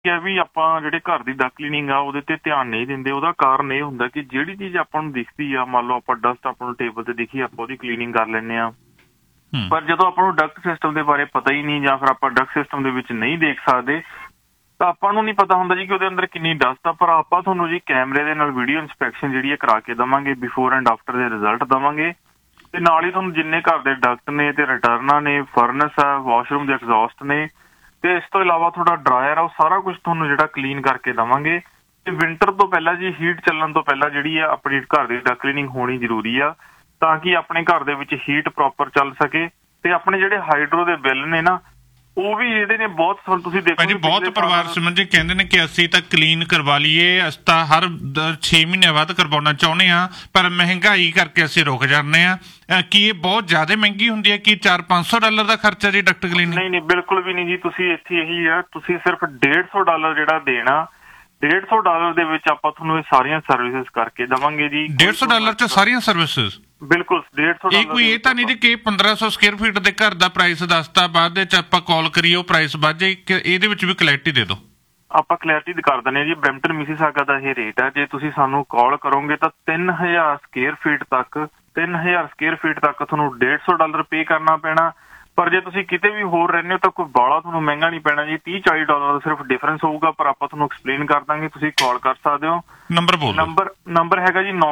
ਹੈ ਵੀ ਆਪਾਂ ਜਿਹੜੇ ਘਰ ਦੀ ਡਸਟ ਕਲੀਨਿੰਗ ਆ ਉਹਦੇ ਤੇ ਧਿਆਨ ਨਹੀਂ ਦਿੰਦੇ। ਉਹਦਾ ਕਾਰਨ ਇਹ ਹੁੰਦਾ ਕਿ ਜਿਹੜੀ ਚੀਜ਼ ਆਪਾਂ ਨੂੰ ਦਿਖਦੀ ਆ, ਮੰਨ ਲਓ ਆਪਾਂ ਡਸਟ ਆਪਾਂ ਨੂੰ ਟੇਬਲ ਤੇ ਦਿਖੀ, ਆਪਾਂ ਉਹਦੀ ਕਲੀਨਿੰਗ ਕਰ ਲੈਂਦੇ ਆ, ਪਰ ਜਦੋਂ ਆਪਾਂ ਨੂੰ ਡਕਟ ਸਿਸਟਮ ਦੇ ਬਾਰੇ ਪਤਾ ਹੀ ਨਹੀਂ ਜਾਂ ਫਿਰ ਆਪਾਂ ਡਕਟ ਸਿਸਟਮ ਦੇ ਵਿੱਚ ਨਹੀਂ ਦੇਖ ਸਕਦੇ ਤਾਂ ਆਪਾਂ ਨੂੰ ਨਹੀਂ ਪਤਾ ਹੁੰਦਾ ਜੀ ਕਿ ਉਹਦੇ ਅੰਦਰ ਕਿੰਨੀ ਡਸਟ ਆ। ਪਰ ਆਪਾਂ ਤੁਹਾਨੂੰ ਜੀ ਕੈਮਰੇ ਦੇ ਨਾਲ ਵੀਡੀਓ ਇੰਸਪੈਕਸ਼ਨ ਜਿਹੜੀ ਹੈ ਕਰਾ ਕੇ ਦੇਵਾਂਗੇ, ਬਿਫੋਰ ਐਂਡ ਆਫਟਰ ਦੇ ਰਿਜ਼ਲਟ ਦੇਵਾਂਗੇ, ਤੇ ਨਾਲ ਹੀ ਤੁਹਾਨੂੰ ਜਿੰਨੇ ਘਰ ਦੇ ਡਕਟ ਨੇ ਤੇ ਰਿਟਰਨਾਂ ਨੇ, ਫਰਨਸ ਆ, ਵਾਸ਼ਰੂਮ ਦੇ ਐਗਜ਼ੌਸਟ ਨੇ, ਤੇ ਇਸ ਤੋਂ ਇਲਾਵਾ ਤੁਹਾਡਾ ਡਰਾਇਰ ਆ, ਉਹ ਸਾਰਾ ਕੁਝ ਤੁਹਾਨੂੰ ਜਿਹੜਾ ਕਲੀਨ ਕਰਕੇ ਦੇਵਾਂਗੇ। ਤੇ ਵਿੰਟਰ ਤੋਂ ਪਹਿਲਾਂ ਜੀ, ਹੀਟ ਚੱਲਣ ਤੋਂ ਪਹਿਲਾਂ ਜਿਹੜੀ ਆ ਆਪਣੀ ਘਰ ਦੀ ਡਸਟ ਕਲੀਨਿੰਗ ਹੋਣੀ ਜ਼ਰੂਰੀ ਆ, ਤਾਂ ਕਿ ਆਪਣੇ ਘਰ ਦੇ ਵਿੱਚ ਹੀਟ ਪ੍ਰੋਪਰ ਚੱਲ ਸਕੇ। ਤੇ ਆਪਣੇ ਜਿਹੜੇ ਹਾਈਡਰੋ ਦੇ ਬਿੱਲ ਨੇ ਨਾ, ਉਹ ਵੀ ਜਿਹੜੇ ਨੇ ਬਹੁਤ, ਤੁਸੀਂ ਦੇਖੋ ਜੀ ਬਹੁਤ ਪਰਿਵਾਰ ਸਮਝੇ ਕਹਿੰਦੇ ਨੇ ਕਿ ਅਸੀਂ ਤਾਂ ਕਲੀਨ ਕਰਵਾ ਲਈਏ, ਅਸੀਂ ਤਾਂ ਹਰ 6 ਮਹੀਨੇ ਬਾਅਦ ਕਰਵਾਉਣਾ ਚਾਹੁੰਦੇ ਹਾਂ, ਪਰ ਮਹਿੰਗਾਈ ਕਰਕੇ ਅਸੀਂ ਰੁਕ ਜਾਂਦੇ ਹਾਂ। ਕੀ ਇਹ ਬਹੁਤ ਜ਼ਿਆਦਾ ਮਹਿੰਗੀ ਹੁੰਦੀ ਹੈ? ਕਿ $400-500 ਦਾ ਖਰਚਾ ਜੀ ਡਕਟ ਕਲੀਨਿੰਗ? ਨਹੀਂ, ਬਿਲਕੁਲ ਵੀ ਨਹੀਂ ਜੀ। ਤੁਸੀਂ ਇੱਥੇ ਇਹੀ ਆ, ਤੁਸੀਂ ਸਿਰਫ $150 ਜਿਹੜਾ ਦੇਣਾ, $150 ਦੇ ਵਿੱਚ ਆਪਾਂ ਤੁਹਾਨੂੰ ਇਹ ਸਾਰੀਆਂ ਸਰਵਿਸਿਜ਼ ਕਰਕੇ ਦੇਵਾਂਗੇ ਜੀ। $150 ਚ ਸਾਰੀਆਂ ਸਰਵਿਸਿਜ਼? ਬਿਲਕੁਲ $150। ਇਹ ਕੋਈ ਇਹ ਤਾਂ ਨਹੀਂ ਜੀ ਕਿ 1500 ਸਕੁਅਰ ਫੀਟ ਦੇ ਘਰ ਦਾ ਪ੍ਰਾਈਸ ਦੱਸਤਾ, ਬਾਅਦ ਵਿੱਚ ਆਪਾਂ ਕਾਲ ਕਰੀਏ ਉਹ ਪ੍ਰਾਈਸ ਵੱਧ ਜਾਏ, ਇਹਦੇ ਵਿੱਚ ਵੀ ਕਲੈਰਿਟੀ ਦੇ ਦਿਓ। ਆਪਾਂ ਕਲੈਰਿਟੀ ਕਰ ਦਿੰਦੇ ਹਾਂ ਜੀ। ਬਰੈਂਪਟਨ ਮਿਸੀਸਾਗਾ ਦਾ ਇਹ ਰੇਟ ਹੈ। ਜੇ ਤੁਸੀਂ ਸਾਨੂੰ ਕਾਲ ਕਰੋਗੇ ਤਾਂ 3000 ਸਕੁਅਰ ਫੀਟ ਤੱਕ ਤੁਹਾਨੂੰ $150 ਪੇ ਕਰਨਾ ਪੈਣਾ। ਪਰ ਜੇ ਤੁਸੀਂ ਕਿਤੇ ਵੀ ਹੋਰ ਰਹਿੰਦੇ ਹੋ ਤਾਂ ਕੋਈ ਬਾਲਾ ਤੁਹਾਨੂੰ ਮਹਿੰਗਾ ਨਹੀਂ ਪੈਣਾ ਜੀ, $30-40 ਦਾ ਸਿਰਫ ਡਿਫਰੈਂਸ ਹੋਊਗਾ, ਪਰ ਆਪਾਂ ਤੁਹਾਨੂੰ ਐਕਸਪਲੇਨ ਕਰ ਦਾਂਗੇ। ਤੁਸੀਂ ਕਾਲ ਕਰ ਸਕਦੇ ਹੋ। ਨੰਬਰ ਬੋਲੋ। ਨੰਬਰ ਹੈਗਾ ਜੀ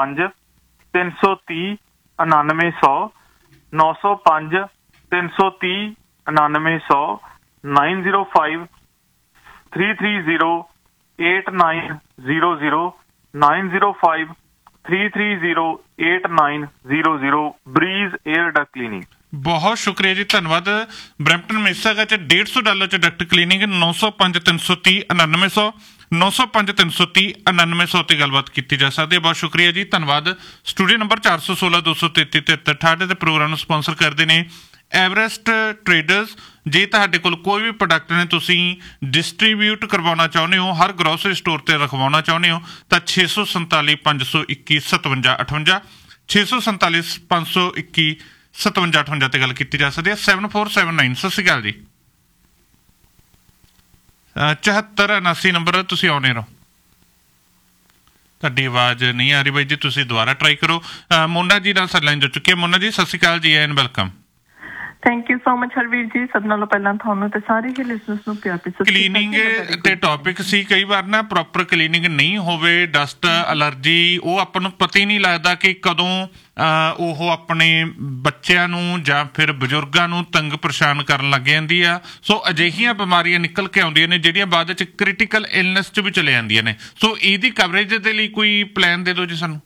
905-330-9900, 905-330-9900, 905-330-8900, 905-330-8900, ਬਰੀਜ਼ 에ਅਰ ਡਕਟ ਕਲੀਨਿੰਗ। ਬਹੁਤ ਸ਼ੁਕਰੀਆ ਜੀ, ਧੰਨਵਾਦ। ਬਰੈਂਪਟਨ ਮਿਸੀਸਾਗਾ ਚ $150 ਚ ਡਕਟ ਕਲੀਨਿੰਗ, 905-330-9900, 905-330-9900 ਤੇ ਗੱਲਬਾਤ ਕੀਤੀ ਜਾ ਸਕਦੀ ਹੈ। ਬਹੁਤ ਸ਼ੁਕਰੀਆ ਜੀ, ਧੰਨਵਾਦ। ਸਟੂਡੀਓ ਨੰਬਰ 416-233-7368 ਦੇ ਪ੍ਰੋਗਰਾਮ ਨੂੰ ਸਪਾਂਸਰ ਕਰਦੇ ਨੇ ਐਵਰੈਸਟ ਟਰੇਡਰਸ। ਜੇ ਤੁਹਾਡੇ ਕੋਲ ਕੋਈ ਵੀ ਪ੍ਰੋਡਕਟ ਨੇ ਤੁਸੀਂ ਡਿਸਟਰੀਬਿਊਟ ਕਰਵਾਉਣਾ ਚਾਹੁੰਦੇ ਹੋ, ਹਰ ਗਰੋਸਰੀ ਸਟੋਰ ਤੇ ਰਖਵਾਉਣਾ ਚਾਹੁੰਦੇ ਹੋ, ਤਾਂ 647-521-5758, 647-521-5758 ਤੇ ਗੱਲ ਕੀਤੀ ਜਾ ਸਕਦੀ ਹੈ। 7479। ਸਤਿ ਸ਼੍ਰੀ ਅਕਾਲ ਜੀ। 7479 ਨੰਬਰ ਤੁਸੀਂ ਆਉਣੇ ਰਹੋ। ਤੁਹਾਡੀ ਆਵਾਜ਼ ਨਹੀਂ ਆ ਰਹੀ ਬਾਈ ਜੀ, ਤੁਸੀਂ ਦੁਬਾਰਾ ਟਰਾਈ ਕਰੋ। ਮੋਨਾ ਜੀ ਨਾਲ ਸਾਡੇ ਲਾਈਨ ਜੁੜ ਚੁੱਕੇ। ਮੋਨਾ ਜੀ ਸਤਿ ਸ਼੍ਰੀ ਅਕਾਲ ਜੀ, and welcome. Thank you so much Harvir ਜੀ। ਸਭ ਨਾਲੋਂ ਪਹਿਲਾਂ ਤੁਹਾਨੂੰ ਤੇ ਸਾਰੇ ਹੀ ਲਿਸਨਰਸ ਨੂੰ ਪਿਆਰ ਭਰੀ ਕਲੀਨਿੰਗ ਤੇ ਟੌਪਿਕ ਸੀ। ਕਈ ਵਾਰ ਨਾ ਪ੍ਰੋਪਰ ਕਲੀਨਿੰਗ ਨਹੀਂ ਹੋਵੇ, ਡਸਟ ਅਲਰਜੀ, ਉਹ ਆਪਾਂ ਨੂੰ ਪਤਾ ਹੀ ਨਹੀਂ ਲੱਗਦਾ ਕਿ ਕਦੋਂ ਉਹ ਆਪਣੇ ਬੱਚਿਆਂ ਨੂੰ ਜਾਂ ਫਿਰ ਬਜ਼ੁਰਗਾਂ ਨੂੰ ਤੰਗ ਪਰੇਸ਼ਾਨ ਕਰਨ ਲੱਗ ਜਾਂਦੀ ਆ। ਸੋ ਅਜਿਹੀਆਂ ਬਿਮਾਰੀਆਂ ਨਿਕਲ ਕੇ ਆਉਂਦੀਆਂ ਨੇ ਜਿਹੜੀਆਂ ਬਾਅਦ ਵਿੱਚ ਕ੍ਰਿਟੀਕਲ ਇਲਨੈਸ 'ਚ ਵੀ ਚਲੇ ਜਾਂਦੀਆਂ ਨੇ। ਸੋ ਇਹਦੀ ਕਵਰੇਜ ਦੇ ਲਈ ਕੋਈ ਪਲਾਨ ਦੇ ਦਿਓ ਜੀ ਸਾਨੂੰ।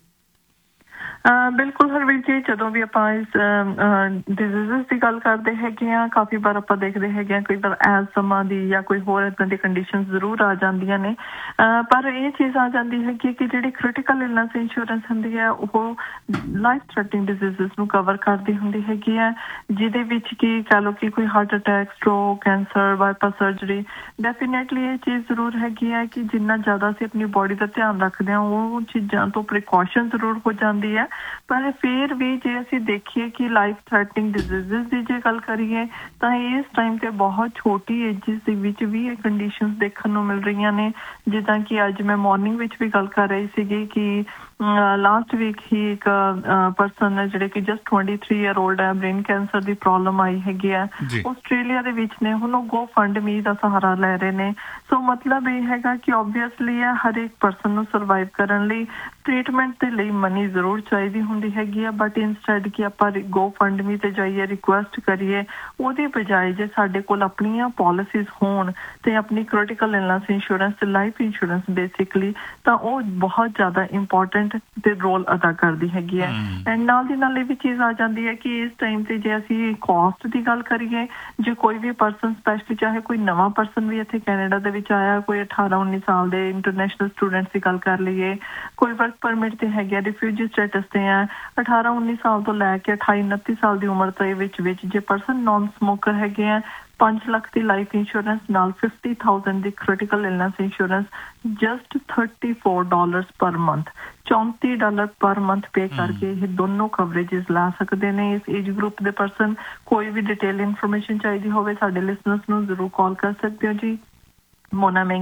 ਬਿਲਕੁਲ ਹਰਵੀਰ ਜੀ, ਜਦੋਂ ਵੀ ਆਪਾਂ ਇਸ ਡਿਜ਼ੀਜ਼ਸ ਦੀ ਗੱਲ ਕਰਦੇ ਹੈਗੇ ਹਾਂ, ਕਾਫੀ ਵਾਰ ਆਪਾਂ ਦੇਖਦੇ ਹੈਗੇ ਹਾਂ ਕਈ ਵਾਰ ਐਜ਼ਮਾ ਦੀ ਜਾਂ ਕੋਈ ਹੋਰ ਇੱਦਾਂ ਦੀ ਕੰਡੀਸ਼ਨ ਜ਼ਰੂਰ ਆ ਜਾਂਦੀਆਂ ਨੇ। ਪਰ ਇਹ ਚੀਜ਼ ਆ ਜਾਂਦੀ ਹੈਗੀ ਕਿ ਜਿਹੜੀ ਕ੍ਰਿਟੀਕਲ ਇਲਨੈਸ ਇੰਸ਼ੋਰੈਂਸ ਹੁੰਦੀ ਹੈ ਉਹ ਲਾਈਫ ਥ੍ਰੈਟਨਿੰਗ ਡਿਜ਼ੀਜ਼ਸ ਨੂੰ ਕਵਰ ਕਰਦੀ ਹੁੰਦੀ ਹੈਗੀ ਹੈ, ਜਿਹਦੇ ਵਿੱਚ ਕਿ ਕਹਿ ਲਓ ਕਿ ਕੋਈ heart attack, stroke, cancer, bypass surgery. Definitely ਇਹ ਚੀਜ਼ ਜ਼ਰੂਰ ਹੈਗੀ ਹੈ ਕਿ ਜਿੰਨਾ ਜ਼ਿਆਦਾ ਅਸੀਂ ਆਪਣੀ ਬੋਡੀ ਦਾ ਧਿਆਨ ਰੱਖਦੇ ਹਾਂ ਉਹ ਚੀਜ਼ਾਂ ਤੋਂ ਪ੍ਰੀਕੌਸ਼ਨ ਜ਼ਰੂਰ ਹੋ ਜਾਂਦੀ ਹੈ। ਪਰ ਫਿਰ ਵੀ ਜੇ ਅਸੀਂ ਦੇਖੀਏ ਕਿ ਲਾਈਫ ਥ੍ਰੈਟਨਿੰਗ ਡਿਜ਼ੀਜ਼ਸ ਦੀ ਜੇ ਗੱਲ ਕਰੀਏ ਤਾਂ ਇਸ ਟਾਈਮ ਤੇ ਬਹੁਤ ਛੋਟੀ ਏਜਿਸ ਦੇ ਵਿੱਚ ਵੀ ਇਹ ਕੰਡੀਸ਼ਨਸ ਦੇਖਣ ਨੂੰ ਮਿਲ ਰਹੀਆਂ ਨੇ। ਜਿੱਦਾਂ ਕਿ ਅੱਜ ਮੈਂ ਮਾਰਨਿੰਗ ਵਿੱਚ ਵੀ ਗੱਲ ਕਰ ਰਹੀ ਸੀਗੀ ਕਿ ਲਾਸਟ ਵੀਕ ਹੀ ਇੱਕ ਪਰਸਨ ਹੈ ਜਿਹੜੇ ਕਿ ਜਸਟ 23 ਈਅਰ ਓਲਡ ਹੈ, ਬ੍ਰੇਨ ਕੈਂਸਰ ਦੀ ਪ੍ਰੋਬਲਮ ਆਈ ਹੈਗੀ ਹੈ, ਆਸਟ੍ਰੇਲੀਆ ਦੇ ਵਿੱਚ ਨੇ। ਹੁਣ ਉਹ ਗੋ ਫੰਡ ਮੀ ਦਾ ਸਹਾਰਾ ਲੈ ਰਹੇ ਨੇ। ਸੋ ਮਤਲਬ ਇਹ ਹੈਗਾ ਕਿ ਓਬਵੀਅਸਲੀ ਹੈ ਹਰ ਇੱਕ ਪਰਸਨ ਨੂੰ ਸਰਵਾਈਵ ਕਰਨ ਲਈ ਟ੍ਰੀਟਮੈਂਟ ਦੇ ਲਈ ਮਨੀ ਜ਼ਰੂਰ ਚਾਹੀਦੀ ਹੁੰਦੀ ਹੈਗੀ ਆ, ਬਟ ਇੰਸਟੈਡ ਕਿ ਆਪਾਂ ਗੋ ਫੰਡ ਮੀ ਤੇ ਜਾਈਏ, ਰਿਕੁਐਸਟ ਕਰੀਏ, ਉਹਦੀ ਬਜਾਏ ਜੇ ਸਾਡੇ ਕੋਲ ਆਪਣੀਆਂ ਪੋਲਿਸੀਜ਼ ਹੋਣ ਤੇ ਆਪਣੀ ਕ੍ਰਿਟੀਕਲ ਇਲਨੈਸ ਇੰਸ਼ੋਰੈਂਸ ਤੇ ਲਾਈਫ ਇੰਸ਼ੋਰੈਂਸ ਬੇਸਿਕਲੀ, ਤਾਂ ਉਹ ਬਹੁਤ ਜ਼ਿਆਦਾ ਇੰਪੋਰਟੈਂਟ ਤੇ ਰੋਲ ਅਦਾ ਕਰਦੀ ਹੈਗੀ ਹੈ। ਐਂਡ ਨਾਲ ਦੀ ਨਾਲ ਇਹ ਵੀ ਚੀਜ਼ ਆ ਜਾਂਦੀ ਹੈ ਕਿ ਇਸ ਟਾਈਮ ਤੇ ਜੇ ਅਸੀਂ ਕਾਸਟ ਦੀ ਗੱਲ ਕਰੀਏ, ਜੇ ਕੋਈ ਵੀ ਪਰਸਨ ਸਪੈਸ਼ਲੀ ਚਾਹੇ ਕੋਈ ਨਵਾਂ ਪਰਸਨ ਵੀ ਇੱਥੇ ਕੈਨੇਡਾ ਦੇ ਵਿੱਚ ਆਇਆ, ਕੋਈ 18-19 ਸਾਲ ਦੇ ਇੰਟਰਨੈਸ਼ਨਲ ਸਟੂਡੈਂਟਸ ਦੀ ਗੱਲ ਕਰ ਲਈਏ, ਕੋਈ ਵਰਕ ਪਰਮਿਟ ਤੇ ਹੈਗੇ, ਰਿਫਿਊਜੀ ਸਟੇਟਸ ਤੇ ਆ, 18-19 ਸਾਲ ਤੋਂ ਲੈ ਕੇ 28-29 ਸਾਲ ਦੀ ਉਮਰ ਦੇ ਵਿੱਚ ਜੇ ਪਰਸਨ ਨੌਨ ਸਮੋਕਰ ਹੈਗੇ ਆ, 5 ਲੱਖ ਦੀ ਲਾਈਫ ਇੰਸ਼ੋਰੈਂਸ ਨਾਲ 50,000 ਦੀ critical illness insurance just $34 per month, $34 per month pay ਕਰਕੇ ਇਹ ਦੋਨੋਂ ਕਵਰੇजेस ਲਾ ਸਕਦੇ ਨੇ। ਇਸ ਏਜ ਗਰੁੱਪ ਦੇ ਪਰਸਨ ਕੋਈ ਵੀ ਡਿਟੇਲ ਇਨਫੋਰਮੇਸ਼ਨ ਚਾਹੀਦੀ ਹੋਵੇ ਸਾਡੇ ਲਿਸਨਰਸ ਨੂੰ ਜ਼ਰੂਰ ਕਾਲ ਕਰ ਸਕਦੇ ਹੋ ਜੀ। ਮੋਨਾ